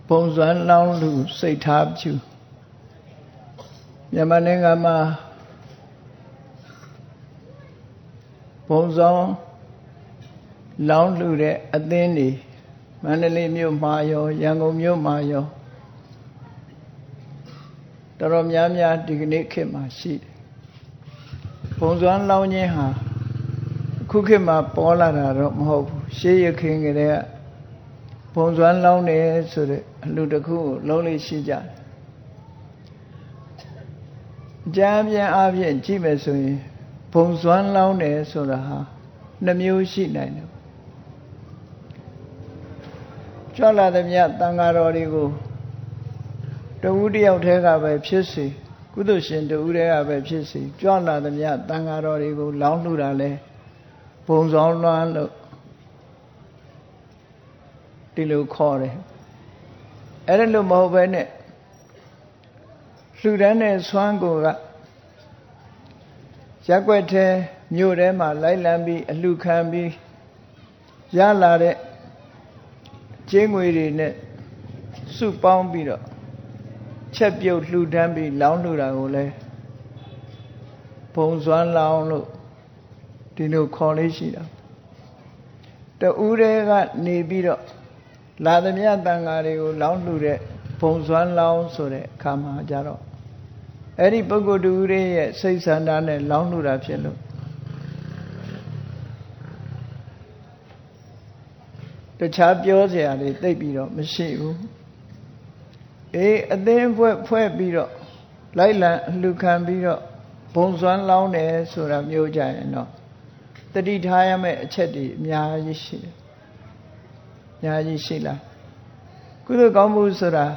ပုံစွမ်းလောင်းလူစိတ်ထားပြုမြန်မာနိုင်ငံမှာပုံစွမ်းလောင်းလူတဲ့အသင်းတွေမန္တလေးမြို့မှာရောရန်ကုန်မြို့မှာရောတော်တော်များများဒီကနေ့ခေတ်မှာရှိတယ်ပုံစွမ်းလောင်းခြင်းဟာအခုခေတ်မှာပေါ်လာတာတော့မဟုတ်ဘူးရှေးရခင်ကတည်းကပုံစွမ်းလောင်းတယ်ဆိုတဲ့အလူတစ်ခုကိုလုံးလေးရှိကြတယ်အကြမ်းပြန်အားဖြင့်ကြည့်မယ်ဆိုရင်ပုံစွမ်းလောင်းတယ်ဆိုတာဟာနှမျိုးရှိနိုင်တယ်ကြွလာသည်မြတ်တန်ဃာတော်တွေကိုတဦးတယောက်တည်းကပဲဖြစ်စေကုသိုလ်ရှင်တဦးတည်းကပဲဖြစ်စေကြွလာသည်မြတ်တန်ဃာတော်တွေကိုလောင်းလှူတာလဲပုံစွမ်းလောင်းလို့ဒီလိုခေါ်တယ်အဲ့ဒါလို့မဟုတ်ပဲနဲ့လှူဒန်းတဲ့ဆွမ်းကိုကရက်ွက်ထဲမြို့ထဲမှာလိုက်လံပြီးအလှခံပြီးရလာတဲ့ကျင်းငွေတွေနဲ့စုပေါင်းပြီးတော့ချက်ပြုတ်လှူဒန်းပြီးလောင်းလှူတာကိုလည်းပုံစွမ်းလောင်းလို့ဒီလိုခေါ်လေးရှိတာတဦးတည်းကနေပြီးတော့လာသမျှတန်ဃာတွေကိုလောင်းလှူတဲ့ပုံစွမ်းလောင်းဆိုတဲ့အခါမှာကြတော့အဲ့ဒီပုဂ္ဂိုလ်တူရဲ့စိတ်ဆန္ဒနဲ့လောင်းလှူတာဖြစ်လို့တခြားပြောစရာတွေသိပ်ပြီးတော့မရှိဘူးအသင်းဖွဲ့ပြီးတော့လိုက်လံအလှခံပြီးတော့ဘုံစွမ်းလောင်းတယ်ဆိုတာမျိုးကြရင်တော့တတိထားရမယ့်အချက်တွေအများကြီးရှိတယ်အများကြီးရှိလားကုသိုလ်ကောင်းမှုဆိုတာ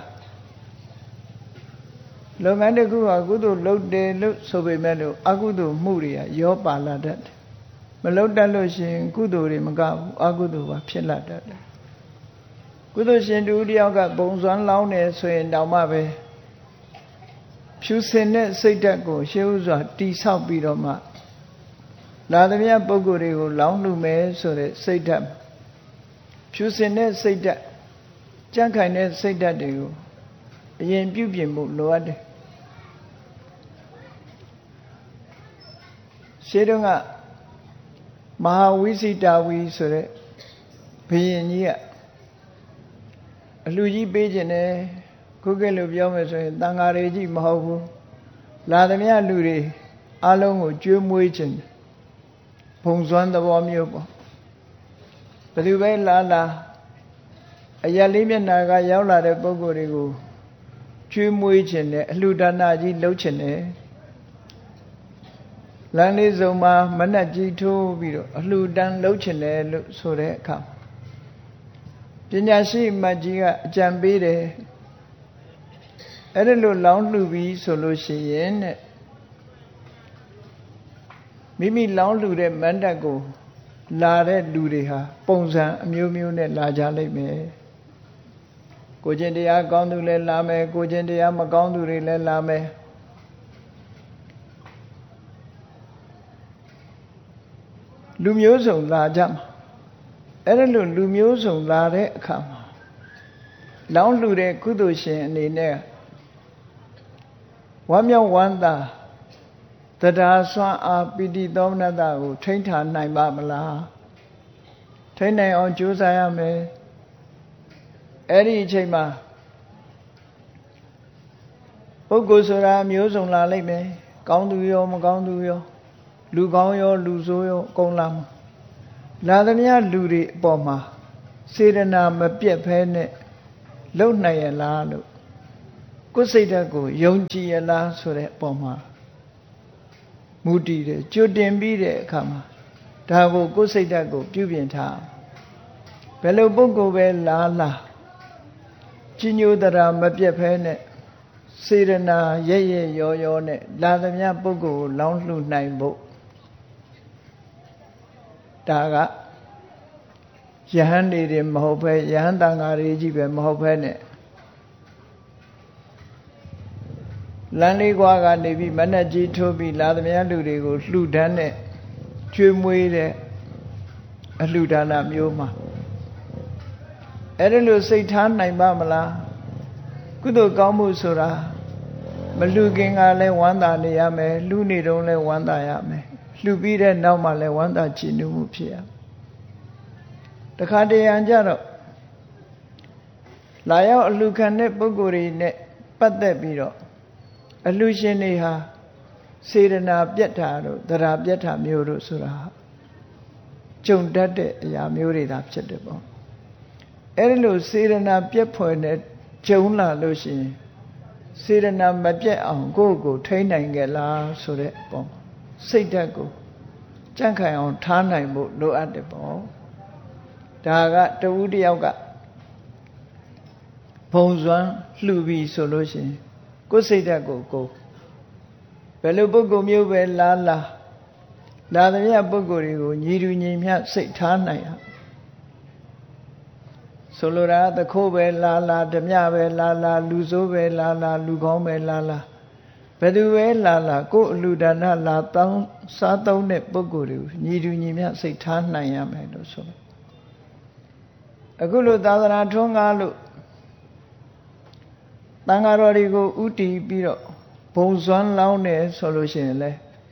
လုပ်ငန်းတစ်ခုကကုသိုလ်လုပ်တယ်လို့ဆိုပေမဲ့လို့အကုသိုလ်မှုတွေကရောပါလာတတ်တယ်မလုပ်တတ်လို့ရှိရင်ကုသိုလ်တွေမကဘူးအကုသိုလ်ပါဖြစ်လာတတ်တယ်ကုသိုလ်ရှင်တူတယောက်ကဘုံစွမ်းလောင်းတယ်ဆိုရင်တောင်မှပဲဖြူစင်တဲ့စိတ်ဓာတ်ကိုရှေးဥစွာတိဆောက်ပြီးတော့မှလာသမျှပုဂ္ဂိုလ်တွေကိုလောင်းလှူမယ်ဆိုတဲ့စိတ်ဓာတ်ဖြူစင်တဲ့စိတ်ဓာတ်ကြံ့ခိုင်တဲ့စိတ်ဓာတ်တွေကိုအရင်ပြုပြင်ဖို့လိုအပ်တယ်ရှေးတုန်းကမဟာဝိစိတာဝီဆိုတဲ့ဘုရင်ကြီးကအလှကြီးပေးခြင်းနဲ့ခုခေတ်လိုပြောမယ်ဆိုရင်တန်ဃာတွေကြီးမဟုတ်ဘူးလာသမျှလူတွေအလုံးကိုကျွေးမွေးခြင်းဘုံစွမ်းသဘောမျိုးပေါ့ဘယ်သူပဲလာအရက်လေးမျက်နှာကရောက်လာတဲ့ပုဂ္ဂိုလ်တွေကိုကျွေးမွေးခြင်းနဲ့အလှဒါနကြီးလုပ်ခြင်းနဲ့လမ်းလေးစုံမှာမနှက်ကြီးထိုးပြီးတော့အလှတန်းလုပ်ခြင်းနဲ့လို့ဆိုတဲ့အခါပညာရှိမတ်ကြီးကအကြံပေးတယ်အဲ့ဒါလို့လောင်းလှူပြီးဆိုလို့ရှိရင်တဲ့မိမိလောင်းလှူတဲ့မန္တကိုလာတဲ့လူတွေဟာပုံစံအမျိုးမျိုးနဲ့လာကြလိမ့်မယ်ကိုကျင့်တရားကောင်းသူလည်းလာမယ်ကိုကျင့်တရားမကောင်းသူတွေလည်းလာမယ်လူမျိုးစုံလာကြမှာအဲ့ဒါလို့လူမျိုးစုံလာတဲ့အခါမှာလောင်းလှူတဲ့ကုသိုလ်ရှင်အနေနဲ့ဝမ်းမြောက်ဝမ်းသာတရားစွမ်းအားပိဋိသောမနတကိုထိန်းထားနိုင်ပါမလားထိန်းနိုင်အောင်ကြိုးစားရမယ်အဲ့ဒီအချိန်မှာပုဂ္ဂိုလ်ဆိုတာမျိုးစုံလာလိမ့်မယ်ကောင်းသူရောမကောင်းသူရောလူကောင်းရောလူဆိုးရောအကုန်လာမှာလာသမျှလူတွေအပေါ်မှာစေတနာမပြတ်ဖဲနဲ့လုံနိုင်ရလားလို့ကိုယ်စိတ်ဓာတ်ကိုယုံကြည်ရလားဆိုတဲ့အပေါ်မှာမူတည်တယ်ကြိုတင်ပြီးတဲ့အခါမှာဒါကိုကိုယ်စိတ်ဓာတ်ကိုပြုပြင်ထားဘယ်လိုပုဂ္ဂိုလ်ပဲလာကြီးညိုတရာမပြတ်ဖဲနဲ့စေရနာရဲ့ရောနဲ့လာသမျှပုဂ္ဂိုလ်ကိုလောင်းလှူနိုင်ဖို့ဒါကယဟန်တွေမဟုတ်ပဲယဟန်တန်ဃာတွေကြီးပဲမဟုတ်ပဲနဲ့လမ်းလေးကွာကနေပြီးမနှက်ကြီးထိုးပြီးလာသမျှလူတွေကိုလှူဒန်းတဲ့ကျွေးမွေးတဲ့အလှူဒါနမျိုးမှာအဲ့ဒါလို့စိတ်ထားနိုင်ပါမလားကုသိုလ်ကောင်းမှုဆိုတာမလှူခင်ကလည်းဝမ်းသာနေရမယ်လှူနေတုန်းလည်းဝမ်းသာရမယ်လှူပြီးတဲ့နောက်မှလည်းဝမ်းသာကြည်နူးမှုဖြစ်ရတခါတရံကြတော့လာရောက်အလှူခံတဲ့ပုဂ္ဂိုလ်တွေနဲ့ပတ်သက်ပြီးတော့အလှူရှင်တွေဟာစေတနာပြတ်တာတို့သရာပြတ်တာမျိုးတို့ဆိုတာကြုံတတ်တဲ့အရာမျိုးတွေသာဖြစ်တယ်ပေါ့အဲ့ဒီလိုစေတနာပြတ်ဖွယ်နဲ့ကြုံလာလို့ရှိရင်စေတနာမပြတ်အောင်ကိုယ့်ကိုထိန်းနိုင်ကြလားဆိုတဲ့ပေါ့စိတ်ဓာတ်ကိုကြန့်ခိုင်အောင်ထားနိုင်ဖို့လိုအပ်တယ်ပေါ့ဒါကတဝူးတယောက်ကဘုံစွမ်းလှူပြီးဆိုလို့ရှိရင်ကိုယ်စိတ်ဓာတ်ကိုဘယ်လိုပုဂ္ဂိုလ်မျိုးပဲလာသမျှပုဂ္ဂိုလ်တွေကိုညီတူညီမျှစိတ်ထားနိုင်ရဆိုလိုတာသခိုးပဲလာဓမြပဲလာလူဆိုးပဲလာလူကောင်းပဲလာဘယ်သူပဲလာကိုယ်အလူဒါနလာတောင်းစားသုံးတဲ့ပုဂ္ဂိုလ်တွေကိုညီတူညီမျှစိတ်ထားနိုင်ရမယ်လို့ဆိုတယ်အခုလိုသာသနာထွန်းကားလို့တန်ဃာတော်တွေကိုဥတီပြီးတော့ဘုံစွမ်းလောင်းတယ်ဆိုလို့ရှိရင်လေ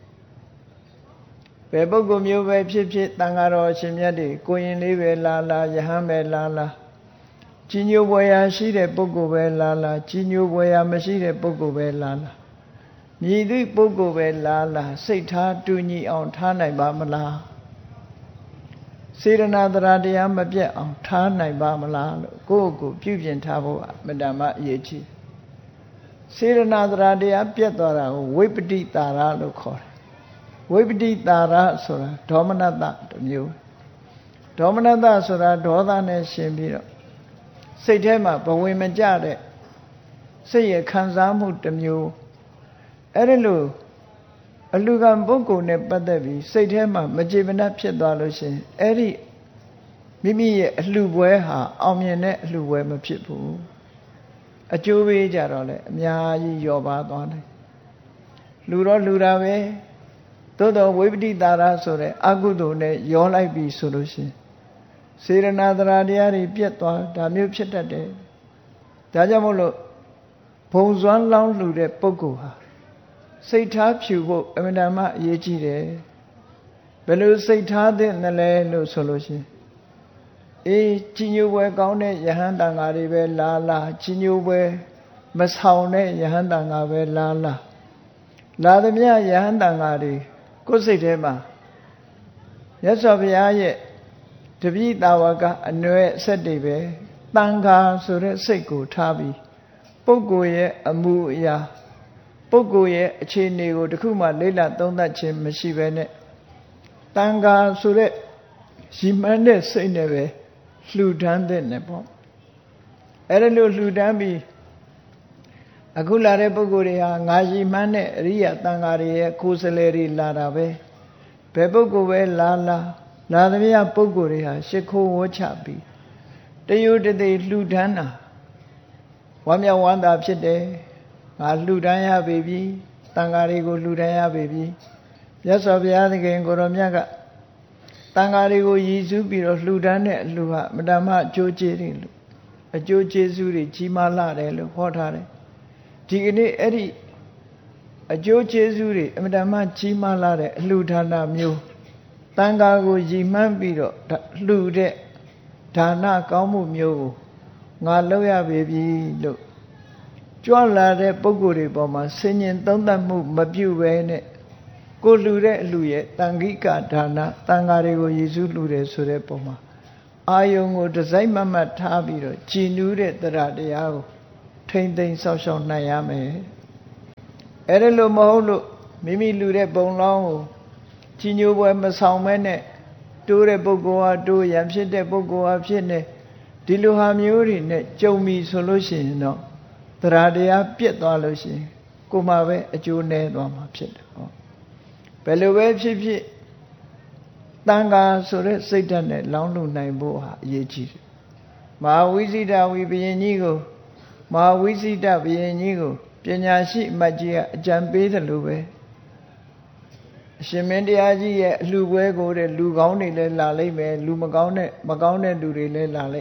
ဘယ်ပုဂ္ဂိုလ်မျိုးပဲဖြစ်တန်ဃာတော်ရှင်မြတ်တွေကိုရင်လေးပဲလာယဟန်ပဲလာကြီးညိုပွဲရာရှိတဲ့ပုဂ္ဂိုလ်ပဲလာကြီးညိုပွဲရာမရှိတဲ့ပုဂ္ဂိုလ်ပဲလာမြည်သည့်ပုဂ္ဂိုလ်ပဲလာစိတ်ထားတူညီအောင်ထားနိုင်ပါမလားစေရနာတရားမပြတ်အောင်ထားနိုင်ပါမလားလို့ကိုယ့်ကိုပြုပြင်ထားဖို့အမတ္တမအရေးကြီးစေရနာတရားပြတ်သွားတာကိုဝိပတိတာရလို့ခေါ်တယ်ဝိပတိတာရဆိုတာဒေါမနတတစ်မျိုးဒေါမနတဆိုတာဒေါသနဲ့ရှင်ပြီးတော့စိတ်ထဲမှာဘဝင်မကြတဲ့စိတ်ရခံစားမှုတစ်မျိုးအဲ့ဒီလိုအလူကံပုဂ္ဂိုလ်နဲ့ပတ်သက်ပြီးစိတ်ထဲမှာမကြေမနပ်ဖြစ်သွားလို့ရှိရင်အဲ့ဒီမိမိရဲ့အလှပွဲဟာအောင်မြင်တဲ့အလှပွဲမဖြစ်ဘူးအကျိုးပေးကြတော့လေအများကြီးလျော့ပါသွားတယ်လူတော့လူတာပဲသို့တော်ဝိပတိတာရဆိုတဲ့အကုသိုလ်နဲ့ရောလိုက်ပြီဆိုလို့ရှိရင်စေရနာတရားတွေပြတ်သွားဒါမျိုးဖြစ်တတ်တယ်ဒါကြောင့်မို့လို့ဘုံစွမ်းလောင်းလှူတဲ့ပုဂ္ဂိုလ်ဟာစိတ်ထားဖြူဖို့အမှန်တမ်းအရေးကြီးတယ်ဘယ်လိုစိတ်ထားသင့်တယ်လဲလို့ဆိုလို့ရှိရင်ကြီးညိုပွဲကောင်းတဲ့ယဟန်တန်ဃာတွေပဲလာကြီးညိုပွဲမဆောင်တဲ့ယဟန်တန်ဃာပဲလာသမျှယဟန်တန်ဃာတွေကိုယ်စိတ်ထဲမှာမြတ်စွာဘုရားရဲ့တပည့်တာဝကအနွယ်အဆက်တွေပဲတန်ဃာဆိုတဲ့စိတ်ကိုထားပြီးပုဂ္ဂိုလ်ရဲ့အမှုအရာပုဂ္ဂိုလ်ရဲ့အခြေအနေကိုတခုမှလေ့လာသုံးသပ်ခြင်းမရှိဘဲနဲ့တန်ဃာဆိုတဲ့ရည်မှန်းတဲ့စိတ်နဲ့ပဲလှူဒန်းတဲ့နဲ့ပေါ့အဲ့ဒါလို့လှူဒန်းပြီးအခုလာတဲ့ပုဂ္ဂိုလ်တွေဟာငါရည်မှန်းတဲ့အရိယာတန်ဃာတွေရဲ့ကိုယ်စားလှယ်တွေလာတာပဲဘယ်ပုဂ္ဂိုလ်ပဲလာသမျှပုဂ္ဂိုလ်တွေဟာရှ िख ိုးဝှချပြီးတယုတသိလှူဒန်းတာဝမ်းမြောက်ဝမ်းသာဖြစ်တယ်ငါလှူဒန်းရပေပြီတန်ဃာတွေကိုလှူဒန်းရပေပြီမြတ်စွာဘုရားသခင်ကိုရောမြတ်ကတန်ဃာတွေကိုရည်စူးပြီးတော့လှူဒန်းတဲ့အလှူဟာမတ္တမအကျိုးကျေးတွေလို့အကျိုးကျေးဇူးတွေကြီးမားလာတယ်လို့ဟောထားတယ်ဒီကနေ့အဲ့ဒီအကျိုးကျေးဇူးတွေအမတ္တမကြီးမားလာတဲ့အလှူဒါနမျိုးတန်ဃာကိုရည်မှန်းပြီးတော့လှူတဲ့ဒါနကောင်းမှုမျိုးကိုငါလုပ်ရပေပြီလို့ကြွလာတဲ့ပုဂ္ဂိုလ်တွေပေါ်မှာဆင်ញင်သုံးသပ်မှုမပြုဘဲနဲ့ကိုလှူတဲ့အလှူရဲ့တန်ခိကဒါနတန်ဃာတွေကိုရည်စူးလှူတယ်ဆိုတဲ့ပုံမှာအာယုံကိုဒီဇိုင်းမတ်ထားပြီးတော့ကြည်နူးတဲ့တရားကိုထိမ့်သိမ်းဆောက်ရှောက်နိုင်ရမယ်အဲ့ဒါလို့မဟုတ်လို့မိမိလှူတဲ့ဘုံလောင်းကိုကြီးညိုပွဲမဆောင်မဲနဲ့တိုးတဲ့ပုဂ္ဂိုလ်ဟာတိုးရံဖြစ်တဲ့ပုဂ္ဂိုလ်ဟာဖြစ်နေဒီလိုဟာမျိုးတွေနဲ့ကြုံပြီဆိုလို့ရှိရင်တော့တရားပြတ်သွားလို့ရှိရင်ကိုယ်မှပဲအကျိုးနည်းသွားမှာဖြစ်တယ်ဟောဘယ်လိုပဲဖြစ်တန်ဃာဆိုတဲ့စိတ်ဓာတ်နဲ့လောင်းလို့နိုင်ဖို့ဟာအရေးကြီးတယ်မဟာဝိဇိတဝိဘယင်ကြီးကိုမဟာဝိဇိတဘယင်ကြီးကိုပညာရှိအမတ်ကြီးကအကြံပေးတယ်လို့ပဲအရှင်မင်းတရားကြီးရဲ့အလှပွဲကိုတဲ့လူကောင်းတွေလည်းလာလိမ့်မယ်လူမကောင်းတဲ့လူတွေလည်းလာလိမ့်မယ်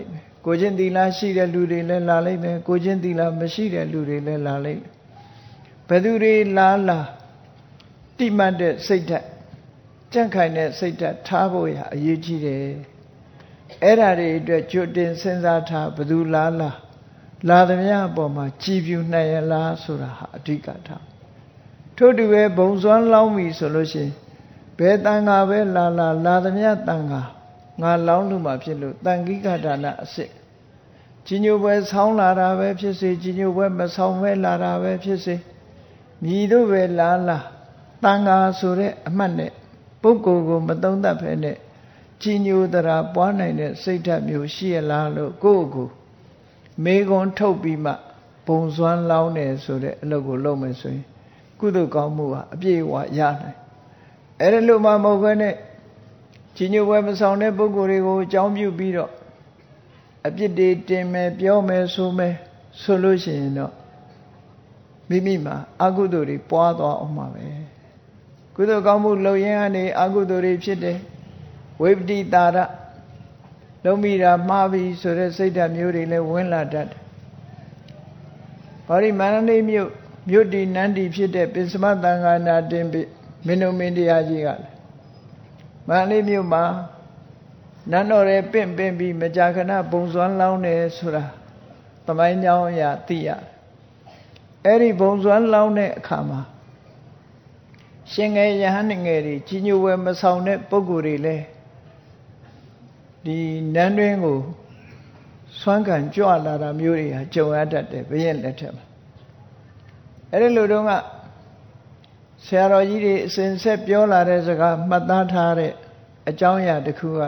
ကိုချင်းသီလရှိတဲ့လူတွေလည်းလာလိမ့်မယ်ကိုချင်းသီလမရှိတဲ့လူတွေလည်းလာလိမ့်မယ်ဘယ်သူတွေလာတိမှတ်တဲ့စိတ်ဓာတ်ကြံ့ခိုင်တဲ့စိတ်ဓာတ်ထားဖို့ရအရေးကြီးတယ်အဲ့ဓာတွေအတွက်ကြိုတင်စဉ်းစားထားဘယ်သူလာသမျှအပေါ်မှာကြည်ပြူနိုင်ရလားဆိုတာဟာအဓိကထားထို့တူပဲဘုံစွမ်းလောင်းပြီဆိုလို့ရှိရင်ဘယ်တန်ခါပဲလာသမျှတန်ခါငါလောင်းလို့မှဖြစ်လို့တန်ခိကဒါနအစစ်ကြီးညိုပွဲဆောင်းလာတာပဲဖြစ်စေကြီးညိုပွဲမဆောင်းပဲလာတာပဲဖြစ်စေမြည်တို့ပဲလာတန်ခါဆိုတဲ့အမှတ်နဲ့ပုဂ္ဂိုလ်ကိုမသုံးသပ်ဖဲနဲ့ကြီးညိုတရာပွားနိုင်တဲ့စိတ်ဓာတ်မျိုးရှိရလားလို့ကိုယ့်ကိုမေခွန်းထုတ်ပြီးမှဘုံစွမ်းလောင်းတယ်ဆိုတဲ့အလုပ်ကိုလုပ်မယ်ဆိုရင်ကုသိုလ်ကောင်းမှုဟာအပြည့်အဝရနိုင်အဲ့ဒါလို့မှမဟုတ်ဘဲနဲ့ကြီးညိုပွဲမဆောင်တဲ့ပုဂ္ဂိုလ်တွေကိုအကြောင်းပြုပြီးတော့အပြစ်တွေတင်မယ်ပြောမယ်ဆိုလို့ရှိရင်တော့မိမိမှာအကုသိုလ်တွေပွားသွားအောင်မှာပဲကုသိုလ်ကောင်းမှုလုပ်ရင်ကနေအကုသိုလ်တွေဖြစ်တယ်ဝိပတိတာရလုံးမိတာမှားပြီဆိုတဲ့စိတ်ဓာတ်မျိုးတွေလည်းဝင်လာတတ်တယ်။ဘာဒီမန္တလေးမြို့တည်နန်းတည်ဖြစ်တဲ့ပစ္စမသံဃာနာတင်မင်းတို့မင်းတရားကြီးကလည်းမန္တလေးမြို့မှာနန်းတော်ရဲ့ပင့်ပြီးမကြာခဏဘုံစွမ်းလောင်းတယ်ဆိုတာသမိုင်းကြောင်းအရာသိရတယ်။အဲ့ဒီဘုံစွမ်းလောင်းတဲ့အခါမှာရှင်ငယ်ယဟန်ငယ်တွေကြီးညိုဝဲမဆောင်တဲ့ပုဂ္ဂိုလ်တွေလည်းဒီနန်းတွင်းကိုဆွမ်းခံကြွလာတာမျိုးတွေဟာကြုံရတတ်တယ်ဘုရင်လက်ထက်မှာအဲ့ဒီလိုတော့ကဆရာတော်ကြီးတွေအစဉ်ဆက်ပြောလာတဲ့စကားမှတ်သားထားတဲ့အကြောင်းအရာတစ်ခုက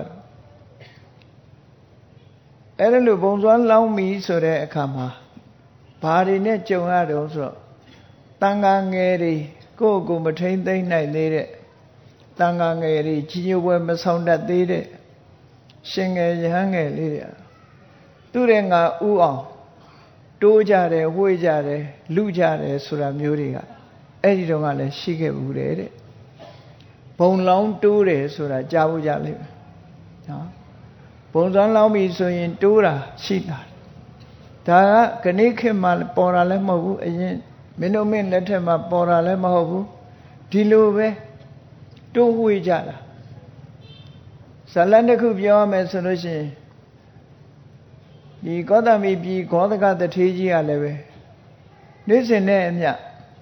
အဲ့ဒီလိုဘုံစွမ်းလောင်းပြီဆိုတဲ့အခါမှာဘာတွေနဲ့ကြုံရတော့ဆိုတော့တန်ခါငယ်တွေကိုမထိမ့်သိမ့်နိုင်သေးတဲ့တန်ခါငယ်တွေကြီးညိုပွဲမဆောင်တတ်သေးတဲ့ရှင်ငယ်ရဟန်းငယ်လေးတွေသူတဲ့ငါဥအောင်တိုးကြတယ်ဝှေ့ကြတယ်လူကြတယ်ဆိုတာမျိုးတွေကအဲ့ဒီတော့ကလည်းရှိခဲ့ဘူးတဲ့ဘုံလောင်းတိုးတယ်ဆိုတာကြားဖို့ကြလိမ့်မယ်နော်ဘုံစွမ်းလောင်းပြီဆိုရင်တိုးတာရှိတာဒါကခဏခေတ်မှာပေါ်တာလည်းမဟုတ်ဘူးအရင်မင်းတို့မင်းလက်ထက်မှာပေါ်တာလည်းမဟုတ်ဘူးဒီလိုပဲတိုးဝှေ့ကြတာဇလန်တစ်ခုပြောရမယ်ဆိုလို့ရှိရင်ဒီကောသမီပြည်ဂောဒကတထေးကြီးကလည်းပဲနေ့စဉ်နဲ့အမျှ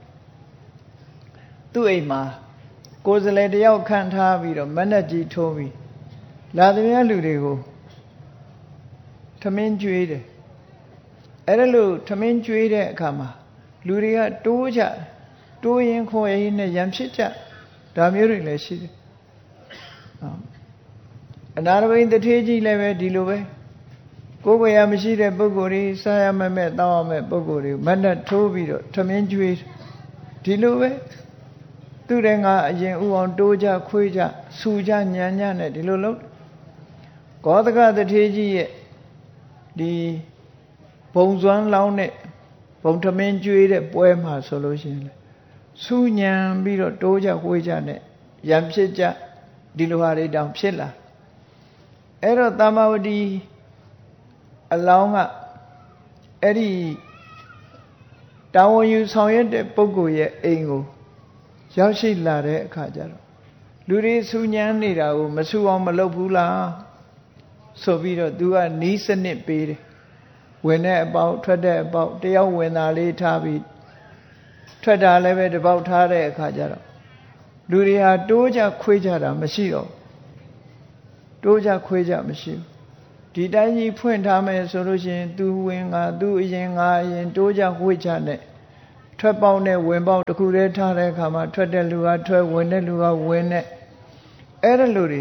သူ့အိမ်မှာကိုယ်စလဲတယောက်ခန့်ထားပြီးတော့မဏ္ဍကြီးထိုးပြီးလာသမျှလူတွေကိုထမင်းကျွေးတယ်အဲ့ဒါလို့ထမင်းကျွေးတဲ့အခါမှာလူတွေကတိုးကြတိုးရင်ခေါ်ရင်နဲ့ရံဖြစ်ကြဒါမျိုးတွေလည်းရှိတယ်အနာရဘိန်တထေးကြီးလည်းပဲဒီလိုပဲကိုယ်ကိုယ်ရမရှိတဲ့ပုဂ္ဂိုလ်တွေစားရမဲ့တောင်းရမဲ့ပုဂ္ဂိုလ်တွေမဏ္ဍထိုးပြီးတော့ထမင်းကျွေးဒီလိုပဲသူတဲ့ငါအရင်ဥအောင်တိုးကြခွေးကြဆူကြညံညနဲ့ဒီလိုလုပ်ဂောဒကတထေးကြီးရဲ့ဒီဘုံစွမ်းလောင်းတဲ့ဘုံထမင်းကျွေးတဲ့ပွဲမှာဆိုလို့ရှိရင်ဆူညံပြီးတော့တိုးကြခွေးကြနဲ့ရံဖြစ်ကြဒီလိုဟာတွေတောင်ဖြစ်လာအဲ့တော့သမ္မာဝတီအလောင်းကအဲ့ဒီတာဝန်ယူဆောင်ရွက်တဲ့ပုဂ္ဂိုလ်ရဲ့အိမ်ကိုရောက်ရှိလာတဲ့အခါကျတော့လူတွေဆူညံနေတာကိုမဆူအောင်မလုပ်ဘူးလားဆိုပြီးတော့သူကနီးစနစ်ပေးတယ်ဝင်တဲ့အပေါက်ထွက်တဲ့အပေါက်တယောက်ဝင်တာလေးထားပြီးထွက်တာလည်းပဲတပေါက်ထားတဲ့အခါကျတော့လူတွေဟာတိုးကြခွေးကြတာမရှိတော့တိုးကြခွေးကြမရှိဘူးဒီတိုင်းကြီးဖွင့်ထားမယ်ဆိုလို့ရှိရင်သူဝင်ငါသူအရင်ငါအရင်တိုးကြခွေးကြနဲ့ထွက်ပေါက်နဲ့ဝင်ပေါက်တစ်ခုတည်းထားတဲ့အခါမှာထွက်တဲ့လူကထွက်ဝင်တဲ့လူကဝင်နဲ့အဲ့ဒါလူတွေ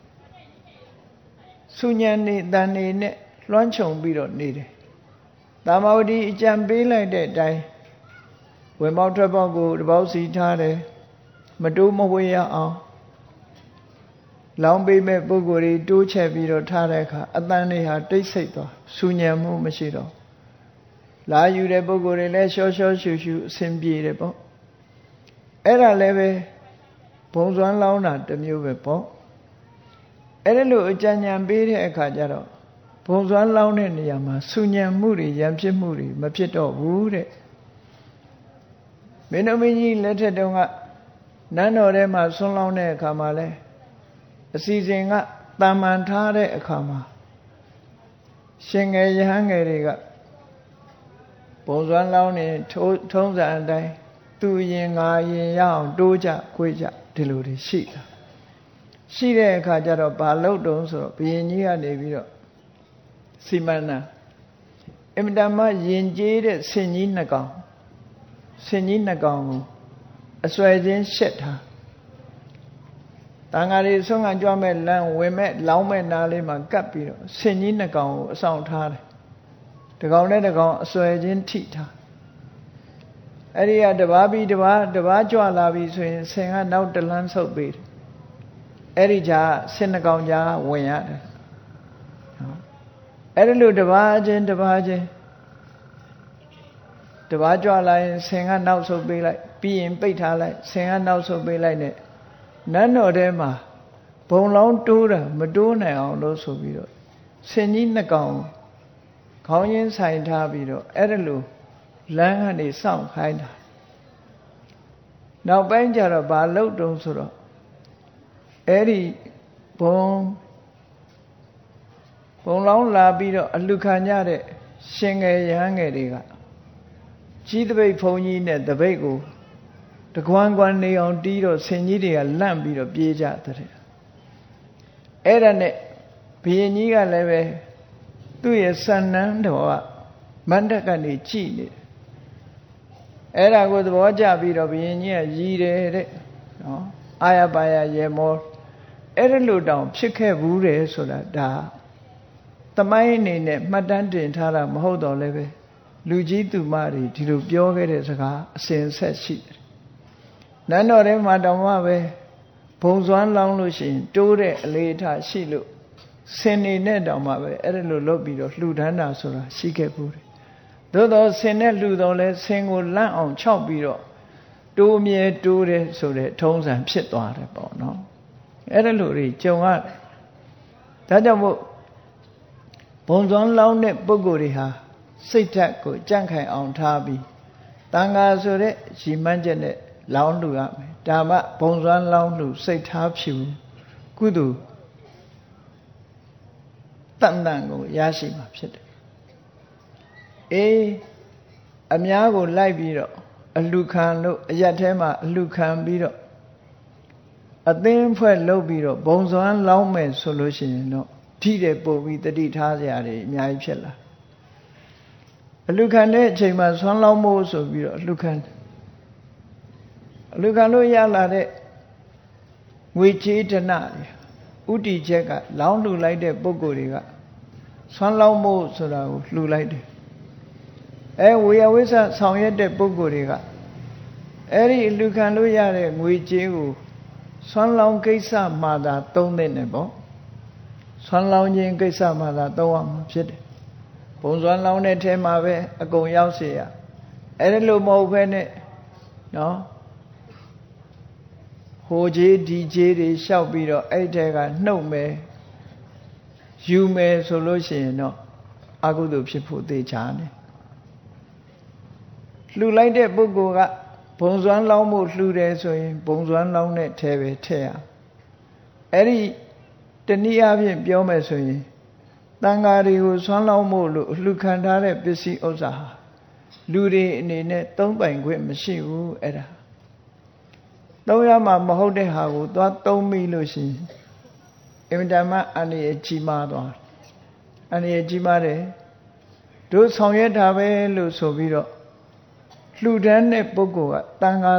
စုညံနေတန်နေနဲ့လွှမ်းခြုံပြီးတော့နေတယ်သာမဝတိအကြံပေးလိုက်တဲ့အတိုင်းဝင်ပေါက်ထွက်ပေါက်ကိုတစ်ပေါက်စီထားတယ်မတိုးမဝေးရအောင်လောင်းပေးမဲ့ပုဂ္ဂိုလ်တွေတိုးချက်ပြီးတော့ထားတဲ့အခါအတန်တွေဟာတိတ်ဆိတ်သွားဆူညံမှုမရှိတော့လာယူတဲ့ပုဂ္ဂိုလ်တွေလည်းရှော့ရှော့ရှူရှူအဆင်ပြေတယ်ပေါ့အဲ့ဒါလည်းပဲဘုံစွမ်းလောင်းတာတစ်မျိုးပဲပေါ့အဲ့ဒါလို့အကြံဉာဏ်ပေးတဲ့အခါကျတော့ဘုံစွမ်းလောင်းတဲ့နေရာမှာဆူညံမှုတွေရံဖြစ်မှုတွေမဖြစ်တော့ဘူးတဲ့မင်းတို့မင်းကြီးလက်ထက်တုန်းကနန်းတော်ထဲမှာဆွန်းလောင်းတဲ့အခါမှာလဲအစီအစဉ်ကတာမန်ထားတဲ့အခါမှာရှင်ငယ်ရဟန်းငယ်တွေကဘုံစွမ်းလောင်းနေထုံးစံအတိုင်းသူရင်ငါရင်ရအောင်တိုးကြခွေးကြဒီလိုတွေရှိတာရှိတဲ့အခါကျတော့ဘာလို့တုံးဆိုတော့ဘုရင်ကြီးကနေပြီးတော့စီမံနာအင်မတန်မှယဉ်ကျေးတဲ့ဆင်ကြီးနှစ်ကောင်ကိုအစွဲချင်းရှက်ထားတန်ဃာတွေဆွမ်းခံကြွမဲ့လမ်းဝင်မဲ့လောင်းမဲ့နားလေးမှာကပ်ပြီးတော့ဆင်ကြီးနှစ်ကောင်ကိုအဆောင်ထားတယ်တကောင်နဲ့တကောင်အစွဲချင်းထိထားအဲ့ဒီကတပားပြီးတပားကြွလာပြီဆိုရင်ဆင်ကနောက်တလန်းဆုပ်ပေးတယ်အဲ့ဒီကြာဆင်နှစ်ကောင်ကြာဝင်ရတယ်အဲ့ဒီလိုတပားချင်းတပားကြွလာရင်ဆင်ကနောက်ဆုပ်ပေးလိုက်ပြီးရင်ပိတ်ထားလိုက်ဆင်ကနောက်ဆုပ်ပေးလိုက်နဲ့နန်းတော်ထဲမှာဘုံလောင်းတိုးတာမတိုးနိုင်အောင်လို့ဆိုပြီးတော့ဆင်ကြီးနှစ်ကောင်ခေါင်းရင်းဆိုင်ထားပြီးတော့အဲ့ဒါလိုလမ်းကနေစောင့်ခိုင်းတာနောက်ပိုင်းကျတော့ဘာလုပ်တုံးဆိုတော့အဲ့ဒီဘုံလောင်းလာပြီးတော့အလှခံကြတဲ့ရှင်ငယ်ရဟန်းငယ်တွေကကြီးတပိတ်ဘုံကြီးနဲ့တပိတ်ကိုတကွမ်းကွမ်းနေအောင်တီးတော့ဆင်ကြီးတွေကလန့်ပြီးတော့ပြေးကြတဲ့အဲ့ဒါနဲ့ဘုရင်ကြီးကလည်းပဲသူ့ရဲ့စံနန်းတော်ကမန္တကနေကြည်နေအဲ့ဒါကိုသဘောကျပြီးတော့ဘုရင်ကြီးကရည်တယ်တဲ့နော်အာရပါရရေမောအဲ့ဒါလို့တောင်ဖြစ်ခဲ့ဘူးတယ်ဆိုတာဒါသမိုင်းအနေနဲ့မှတ်တမ်းတင်ထားတာမဟုတ်တော့လည်းပဲလူကြီးသူမတွေဒီလိုပြောခဲ့တဲ့စကားအစဉ်ဆက်ရှိတယ်နန်းတော်ထဲမှာတောင်မှပဲဘုံစွမ်းလောင်းလို့ရှိရင်တိုးတဲ့အလေးထားရှိလို့ဆင်နေနဲ့တောင်မှပဲအဲ့ဒါလိုလုပ်ပြီးတော့လှူဒန်းတာဆိုတာရှိခဲ့ဘူးတယ်သို့တော့ဆင်နဲ့လှူတော့လဲဆင်ကိုလန့်အောင်ခြောက်ပြီးတော့တိုးမြဲတိုးတယ်ဆိုတဲ့ထုံးစံဖြစ်သွားတယ်ပေါ့နော်အဲ့ဒါလိုတွေကြုံရတယ်ဒါကြောင့်မို့ဘုံစွမ်းလောင်းတဲ့ပုဂ္ဂိုလ်တွေဟာစိတ်ဓာတ်ကိုကြံ့ခိုင်အောင်ထားပြီးတန်ခါဆိုတဲ့ရည်မှန်းချက်နဲ့လောင်းလှူရမယ်ဒါမှဘုံစွမ်းလောင်းလှူစိတ်ထားဖြူကုသိုလ်တန်တန်ကိုရရှိမှာဖြစ်တယ်အေးအများကိုလိုက်ပြီးတော့အလှခံလို့အရက်ထဲမှာအလှခံပြီးတော့အသင်းဖွဲ့လုပ်ပြီးတော့ဘုံစွမ်းလောင်းမယ်ဆိုလို့ရှိရင်တော့ထိတဲ့ပို့ပြီးတတိထားကြရတယ်အများကြီးဖြစ်လာအလှခံတဲ့အချိန်မှာစွမ်းလောင်းဖို့ဆိုပြီးတော့အလှခံလို့ရလာတဲ့ငွေကြေးဒဏဥတီချက်ကလောင်းလှူလိုက်တဲ့ပုဂ္ဂိုလ်တွေကဆွမ်းလောင်းဖို့ဆိုတာကိုလှူလိုက်တယ်ဝေယဝိဆဆောင်ရွက်တဲ့ပုဂ္ဂိုလ်တွေကအဲ့ဒီလှူခံလို့ရတဲ့ငွေကြေးကိုဆွမ်းလောင်းကိစ္စမှသာသုံးတဲ့နဲ့ပေါ့ဆွမ်းလောင်းခြင်းကိစ္စမှသာသုံးရမှာဖြစ်တယ်ဘုံဆွမ်းလောင်းတဲ့ထဲမှာပဲအကုန်ရောက်စေရအဲ့ဒါလို့မဟုတ်ဘဲနဲ့နော်ဟိုကြီးဒီကြီးတွေလျှောက်ပြီးတော့အဲ့ထဲကနှုတ်မယ်ယူမယ်ဆိုလို့ရှိရင်တော့အကုသိုလ်ဖြစ်ဖို့သေချာတယ်လှူလိုက်တဲ့ပုဂ္ဂိုလ်ကဘုံစွမ်းလောင်းမှုလှူတယ်ဆိုရင်ဘုံစွမ်းလောင်းတဲ့ထဲပဲထည့်ရအဲ့ဒီတနည်းအားဖြင့်ပြောမယ်ဆိုရင်တန်ဃာတွေကိုစွမ်းလောင်းမှုလို့လှူခံထားတဲ့ပစ္စည်းဥစ္စာဟာလူတွေအနေနဲ့သုံးပိုင်ခွင့်မရှိဘူးအဲ့ဒါသုံးရမှာမဟုတ်တဲ့ဟာကိုသွားသုံးမိလို့ရှိရင်အင်မတန်မှအန္တရာယ်ကြီးမားသွားအန္တရာယ်ကြီးမားတယ်တို့ဆောင်ရွက်တာပဲလို့ဆိုပြီးတော့လှူဒန်းတဲ့ပုဂ္ဂိုလ်ကတန်ဃာ